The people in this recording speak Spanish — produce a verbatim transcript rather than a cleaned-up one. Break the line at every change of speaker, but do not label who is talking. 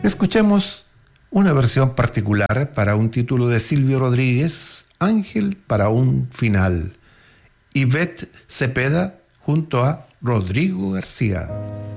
Escuchemos una versión particular para un título de Silvio Rodríguez, Ángel para un final. Ivette Cepeda junto a Rodrigo García.